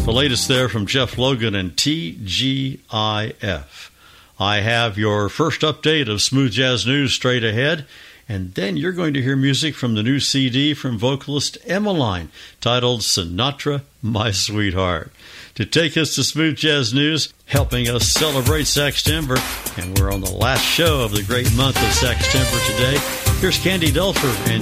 The latest there from Jeff Logan and TGIF. I have your first update of Smooth Jazz News straight ahead, and then you're going to hear music from the new CD from vocalist Emmeline, titled Sinatra, My Sweetheart. To take us to Smooth Jazz News, helping us celebrate Sextember, and we're on the last show of the great month of Sextember today, here's Candy Dulfer and